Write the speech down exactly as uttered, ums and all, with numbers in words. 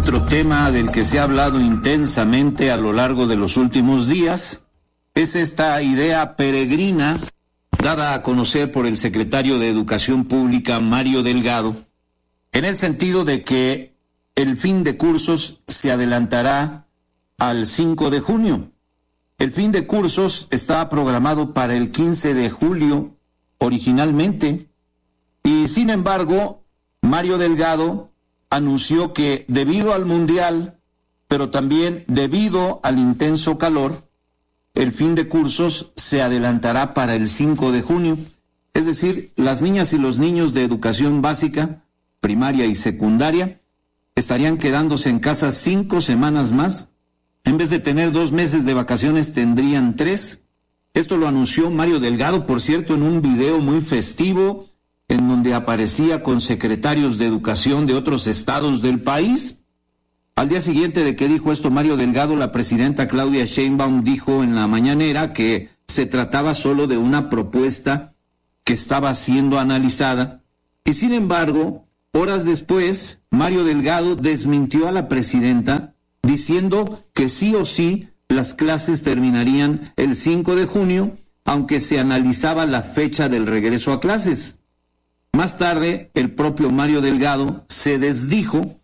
Otro tema del que se ha hablado intensamente a lo largo de los últimos días es esta idea peregrina dada a conocer por el secretario de Educación Pública, Mario Delgado, en el sentido de que el fin de cursos se adelantará al cinco de junio. El fin de cursos estaba programado para el quince de julio originalmente, y sin embargo, Mario Delgado anunció que debido al Mundial, pero también debido al intenso calor, el fin de cursos se adelantará para el cinco de junio. Es decir, las niñas y los niños de educación básica, primaria y secundaria, estarían quedándose en casa cinco semanas más. En vez de tener dos meses de vacaciones, tendrían tres. Esto lo anunció Mario Delgado, por cierto, en un video muy festivo, en donde aparecía con secretarios de educación de otros estados del país. Al día siguiente de que dijo esto Mario Delgado, la presidenta Claudia Sheinbaum dijo en la mañanera que se trataba solo de una propuesta que estaba siendo analizada. Y sin embargo, horas después, Mario Delgado desmintió a la presidenta diciendo que sí o sí las clases terminarían el cinco de junio, aunque se analizaba la fecha del regreso a clases. Más tarde, el propio Mario Delgado se desdijo